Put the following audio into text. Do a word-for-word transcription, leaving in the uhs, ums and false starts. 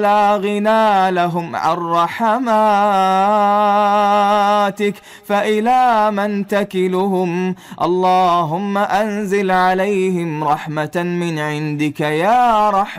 لا غنى لهم عن رحماتك، فإلى من تكلهم؟ اللهم أنزل عليهم رحمة من عندك يا رحمن.